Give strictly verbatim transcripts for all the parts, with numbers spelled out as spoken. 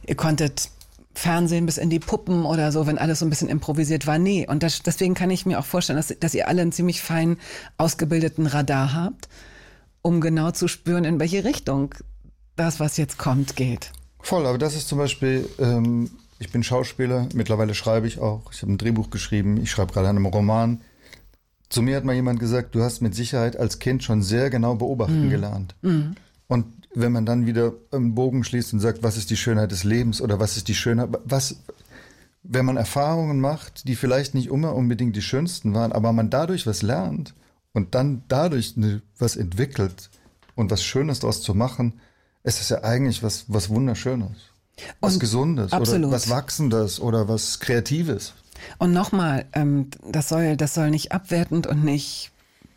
ihr konntet Fernsehen bis in die Puppen oder so, wenn alles so ein bisschen improvisiert war. Nee, und das, deswegen kann ich mir auch vorstellen, dass, dass ihr alle einen ziemlich fein ausgebildeten Radar habt, um genau zu spüren, in welche Richtung das, was jetzt kommt, geht. Voll, aber das ist zum Beispiel, ähm, ich bin Schauspieler, mittlerweile schreibe ich auch, ich habe ein Drehbuch geschrieben, ich schreibe gerade an einem Roman. Zu mir hat mal jemand gesagt, du hast mit Sicherheit als Kind schon sehr genau beobachten mm. gelernt. Mm. Und wenn man dann wieder einen Bogen schließt und sagt, was ist die Schönheit des Lebens oder was ist die Schönheit, was, wenn man Erfahrungen macht, die vielleicht nicht immer unbedingt die schönsten waren, aber man dadurch was lernt und dann dadurch eine, was entwickelt und was Schönes daraus zu machen, es ist ja eigentlich was, was Wunderschönes, was und Gesundes absolut. Oder was Wachsendes oder was Kreatives. Und nochmal, ähm, das soll, das soll nicht abwertend und nicht,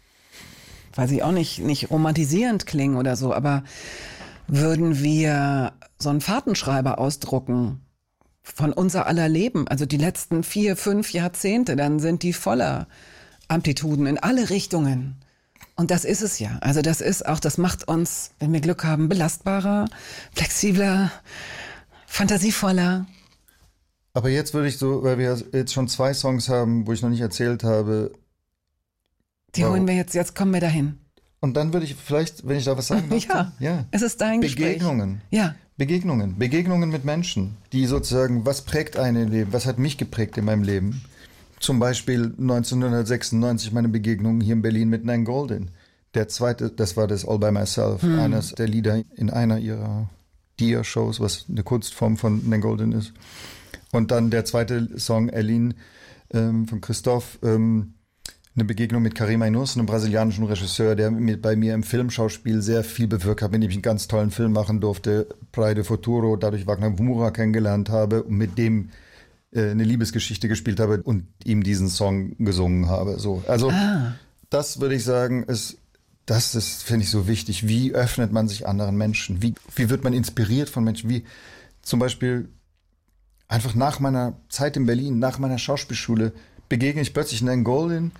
weiß ich auch nicht, nicht romantisierend klingen oder so, aber würden wir so einen Fahrtenschreiber ausdrucken von unser aller Leben, also die letzten vier, fünf Jahrzehnte, dann sind die voller Amplituden in alle Richtungen. Und das ist es ja. Also das ist auch, das macht uns, wenn wir Glück haben, belastbarer, flexibler, fantasievoller. Aber jetzt würde ich so, weil wir jetzt schon zwei Songs haben, wo ich noch nicht erzählt habe. Die holen wir jetzt, jetzt kommen wir dahin. Und dann würde ich vielleicht, wenn ich da was sagen darf. Ja, ja, es ist dein Begegnungen. Gespräch. Ja. Begegnungen. Begegnungen mit Menschen, die sozusagen, was prägt ein Leben, was hat mich geprägt in meinem Leben? Zum Beispiel neunzehnhundertsechsundneunzig meine Begegnung hier in Berlin mit Nan Goldin. Der zweite, das war das All by Myself, hm. eines der Lieder in einer ihrer Dia-Shows, was eine Kunstform von Nan Goldin ist. Und dann der zweite Song, Aline, ähm, von Christoph, ähm, eine Begegnung mit Karim Ainus, einem brasilianischen Regisseur, der mit, bei mir im Filmschauspiel sehr viel bewirkt hat, mit dem ich einen ganz tollen Film machen durfte, Praia de Futuro, dadurch Wagner Moura kennengelernt habe und mit dem äh, eine Liebesgeschichte gespielt habe und ihm diesen Song gesungen habe. So, also ah. das würde ich sagen, ist, das ist, finde ich, so wichtig. Wie öffnet man sich anderen Menschen? Wie, wie wird man inspiriert von Menschen? Wie zum Beispiel einfach nach meiner Zeit in Berlin, nach meiner Schauspielschule, begegne ich plötzlich Nan Goldin.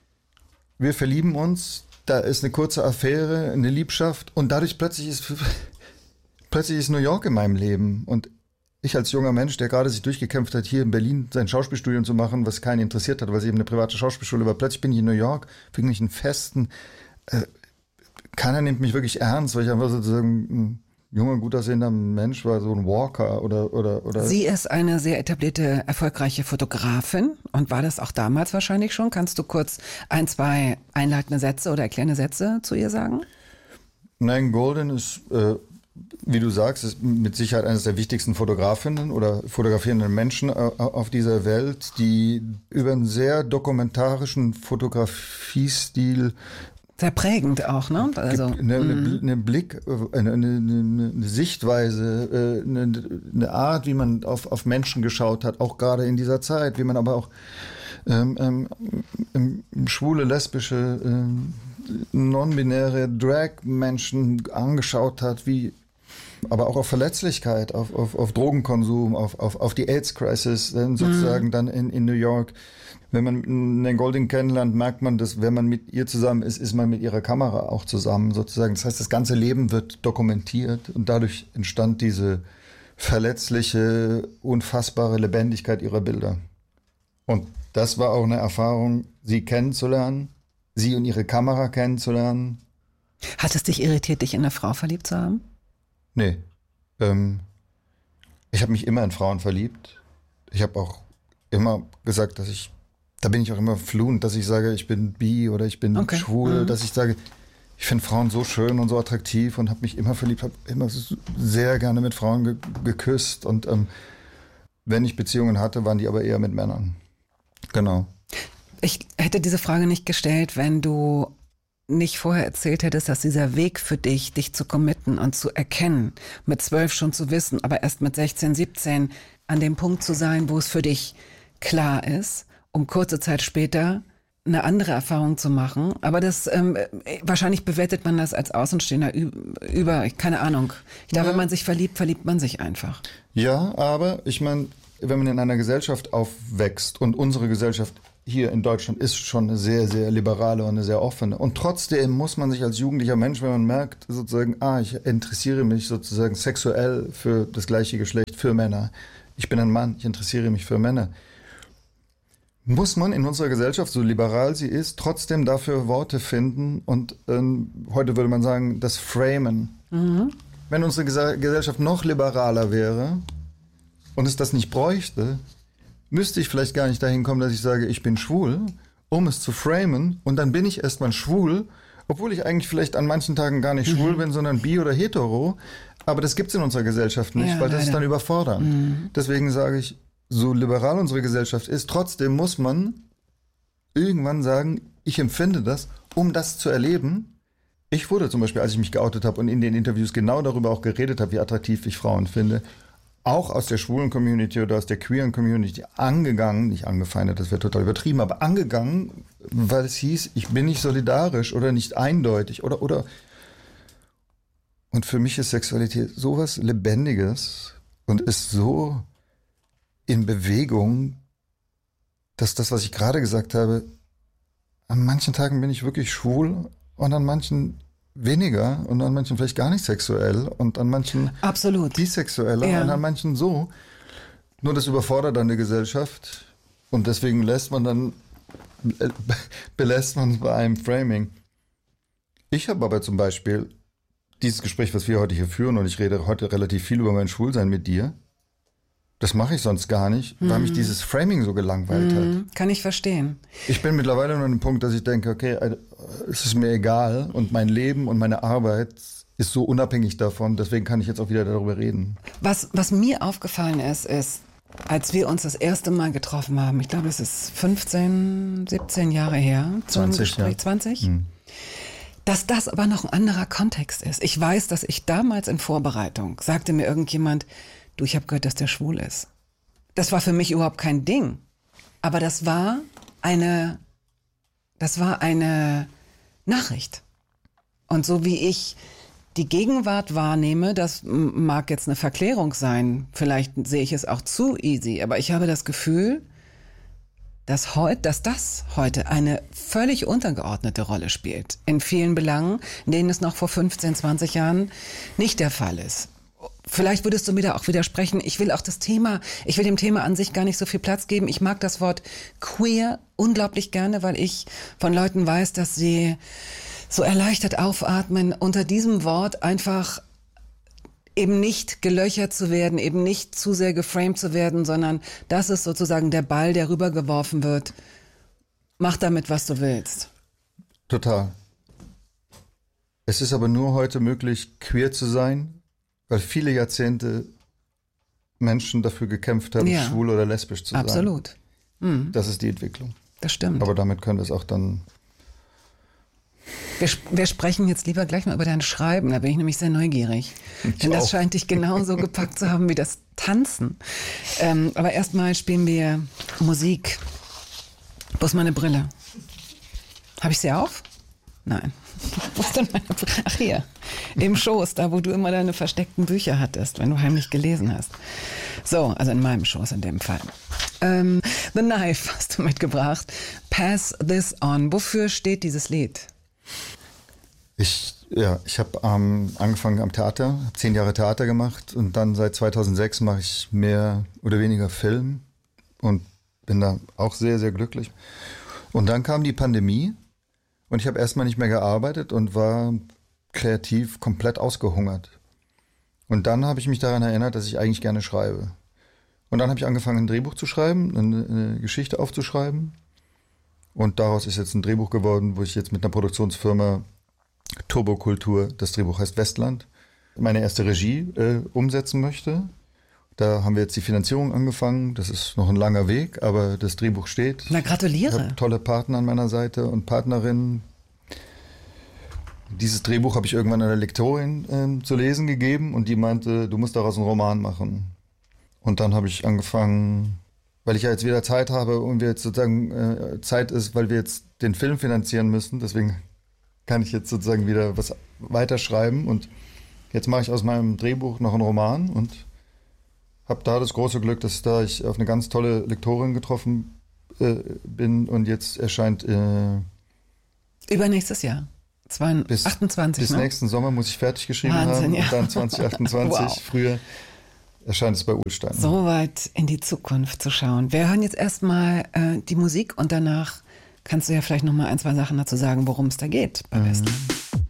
Wir verlieben uns, da ist eine kurze Affäre, eine Liebschaft und dadurch plötzlich ist, plötzlich ist New York in meinem Leben. Und ich als junger Mensch, der gerade sich durchgekämpft hat, hier in Berlin sein Schauspielstudium zu machen, was keinen interessiert hat, weil es eben eine private Schauspielschule war, plötzlich bin ich in New York, bin ich in Festen. Äh, keiner nimmt mich wirklich ernst, weil ich einfach sozusagen ein junger, gut aussehender Mensch war, so ein Walker oder, oder, oder. Sie ist eine sehr etablierte, erfolgreiche Fotografin und war das auch damals wahrscheinlich schon. Kannst du kurz ein, zwei einleitende Sätze oder erklärende Sätze zu ihr sagen? Nan Goldin ist, äh, wie du sagst, ist mit Sicherheit eines der wichtigsten Fotografinnen oder fotografierenden Menschen auf dieser Welt, die über einen sehr dokumentarischen Fotografiestil sehr prägend auch, ne? Also, eine, eine, eine Blick, eine, eine, eine Sichtweise, eine, eine Art, wie man auf, auf Menschen geschaut hat, auch gerade in dieser Zeit, wie man aber auch ähm, ähm, schwule, lesbische, ähm, non-binäre Drag-Menschen angeschaut hat, wie aber auch auf Verletzlichkeit, auf, auf, auf Drogenkonsum, auf, auf, auf die AIDS-Crisis, sozusagen mhm. dann in, in New York. Wenn man Nan Goldin kennenlernt, merkt man, dass wenn man mit ihr zusammen ist, ist man mit ihrer Kamera auch zusammen sozusagen. Das heißt, das ganze Leben wird dokumentiert und dadurch entstand diese verletzliche, unfassbare Lebendigkeit ihrer Bilder. Und das war auch eine Erfahrung, sie kennenzulernen, sie und ihre Kamera kennenzulernen. Hat es dich irritiert, dich in eine Frau verliebt zu haben? Nee. Ähm, ich habe mich immer in Frauen verliebt. Ich habe auch immer gesagt, dass ich Da bin ich auch immer fluent, dass ich sage, ich bin bi oder ich bin okay. schwul, mhm. dass ich sage, ich finde Frauen so schön und so attraktiv und habe mich immer verliebt, habe immer sehr gerne mit Frauen ge- geküsst und ähm, wenn ich Beziehungen hatte, waren die aber eher mit Männern. Genau. Ich hätte diese Frage nicht gestellt, wenn du nicht vorher erzählt hättest, dass dieser Weg für dich, dich zu committen und zu erkennen, mit zwölf schon zu wissen, aber erst mit sechzehn, siebzehn an dem Punkt zu sein, wo es für dich klar ist, um kurze Zeit später eine andere Erfahrung zu machen. Aber das ähm, wahrscheinlich bewertet man das als Außenstehender über, keine Ahnung. Ich glaube, ja. wenn man sich verliebt, verliebt man sich einfach. Ja, aber ich meine, wenn man in einer Gesellschaft aufwächst und unsere Gesellschaft hier in Deutschland ist schon eine sehr, sehr liberale und eine sehr offene. Und trotzdem muss man sich als jugendlicher Mensch, wenn man merkt, sozusagen, ah, ich interessiere mich sozusagen sexuell für das gleiche Geschlecht vielleicht für Männer. Ich bin ein Mann, ich interessiere mich für Männer. Muss man in unserer Gesellschaft, so liberal sie ist, trotzdem dafür Worte finden und ähm, heute würde man sagen, das Framen. Mhm. Wenn unsere Gesa- Gesellschaft noch liberaler wäre und es das nicht bräuchte, müsste ich vielleicht gar nicht dahin kommen, dass ich sage, ich bin schwul, um es zu framen und dann bin ich erstmal schwul, obwohl ich eigentlich vielleicht an manchen Tagen gar nicht mhm. schwul bin, sondern bi oder hetero. Aber das gibt es in unserer Gesellschaft nicht, ja, weil das leider. Ist dann überfordernd. Mhm. Deswegen sage ich, so liberal unsere Gesellschaft ist, trotzdem muss man irgendwann sagen, ich empfinde das, um das zu erleben. Ich wurde zum Beispiel, als ich mich geoutet habe und in den Interviews genau darüber auch geredet habe, wie attraktiv ich Frauen finde, auch aus der schwulen Community oder aus der queeren Community angegangen, nicht angefeindet, das wäre total übertrieben, aber angegangen, weil es hieß, ich bin nicht solidarisch oder nicht eindeutig oder, oder. Und für mich ist Sexualität sowas Lebendiges und ist so in Bewegung, dass das, was ich gerade gesagt habe, an manchen Tagen bin ich wirklich schwul und an manchen weniger und an manchen vielleicht gar nicht sexuell und an manchen absolut bisexueller ja. und an manchen so. Nur das überfordert dann die Gesellschaft und deswegen lässt man dann belässt man es bei einem Framing. Ich habe aber zum Beispiel dieses Gespräch, was wir heute hier führen, und ich rede heute relativ viel über mein Schwulsein mit dir. Das mache ich sonst gar nicht, weil mhm. mich dieses Framing so gelangweilt mhm. hat. Kann ich verstehen. Ich bin mittlerweile nur an dem Punkt, dass ich denke, okay, es ist mir egal und mein Leben und meine Arbeit ist so unabhängig davon, deswegen kann ich jetzt auch wieder darüber reden. Was, was mir aufgefallen ist, ist, als wir uns das erste Mal getroffen haben, ich glaube, es ist fünfzehn, siebzehn Jahre her, zum zwanzig, Gespräch, ja. zwanzig, mhm. dass das aber noch ein anderer Kontext ist. Ich weiß, dass ich damals in Vorbereitung, sagte mir irgendjemand, du, ich habe gehört, dass der schwul ist. Das war für mich überhaupt kein Ding. Aber das war eine, das war eine Nachricht. Und so wie ich die Gegenwart wahrnehme, das mag jetzt eine Verklärung sein. Vielleicht sehe ich es auch zu easy. Aber ich habe das Gefühl, dass, heut, dass das heute eine völlig untergeordnete Rolle spielt. In vielen Belangen, in denen es noch vor fünfzehn, zwanzig Jahren nicht der Fall ist. Vielleicht würdest du mir da auch widersprechen. Ich will auch das Thema, ich will dem Thema an sich gar nicht so viel Platz geben. Ich mag das Wort queer unglaublich gerne, weil ich von Leuten weiß, dass sie so erleichtert aufatmen, unter diesem Wort einfach eben nicht gelöchert zu werden, eben nicht zu sehr geframed zu werden, sondern das ist sozusagen der Ball, der rübergeworfen wird. Mach damit, was du willst. Total. Es ist aber nur heute möglich, queer zu sein, weil viele Jahrzehnte Menschen dafür gekämpft haben, ja. schwul oder lesbisch zu sein. Absolut. Mhm. Das ist die Entwicklung. Das stimmt. Aber damit können wir es auch dann... Wir, wir sprechen jetzt lieber gleich mal über dein Schreiben, da bin ich nämlich sehr neugierig. Ich Denn das auch. Scheint dich genauso gepackt zu haben wie das Tanzen. Ähm, aber erstmal spielen wir Musik. Wo ist meine Brille? Habe ich sie auf? Nein. Wo ist denn meine Brille? Ach, hier. Im Schoß, da wo du immer deine versteckten Bücher hattest, wenn du heimlich gelesen hast. So, also in meinem Schoß in dem Fall. Ähm, The Knife hast du mitgebracht. Pass This On. Wofür steht dieses Lied? Ich, ja, ich habe ähm, angefangen am Theater, habe zehn Jahre Theater gemacht und dann seit zweitausendsechs mache ich mehr oder weniger Film und bin da auch sehr, sehr glücklich. Und dann kam die Pandemie und ich habe erstmal nicht mehr gearbeitet und war kreativ komplett ausgehungert. Und dann habe ich mich daran erinnert, dass ich eigentlich gerne schreibe. Und dann habe ich angefangen, ein Drehbuch zu schreiben, eine, eine Geschichte aufzuschreiben. Und daraus ist jetzt ein Drehbuch geworden, wo ich jetzt mit einer Produktionsfirma Turbokultur, das Drehbuch heißt Westland, meine erste Regie äh, umsetzen möchte. Da haben wir jetzt die Finanzierung angefangen. Das ist noch ein langer Weg, aber das Drehbuch steht. Na, gratuliere. Ich habe tolle Partner an meiner Seite und Partnerinnen. Dieses Drehbuch habe ich irgendwann einer Lektorin äh, zu lesen gegeben und die meinte, du musst daraus einen Roman machen. Und dann habe ich angefangen, weil ich ja jetzt wieder Zeit habe und wir jetzt sozusagen äh, Zeit ist, weil wir jetzt den Film finanzieren müssen. Deswegen kann ich jetzt sozusagen wieder was weiterschreiben. Und jetzt mache ich aus meinem Drehbuch noch einen Roman und habe da das große Glück, dass da ich auf eine ganz tolle Lektorin getroffen äh, bin und jetzt erscheint... Äh, Übernächstes Jahr. achtundzwanzig, bis ne? nächsten Sommer muss ich fertig geschrieben Wahnsinn, haben ja. und dann zwanzig achtundzwanzig Wow. früher erscheint es bei Ullstein. So weit in die Zukunft zu schauen. Wir hören jetzt erstmal äh, die Musik und danach kannst du ja vielleicht noch mal ein, zwei Sachen dazu sagen, worum es da geht bei mhm. Westland.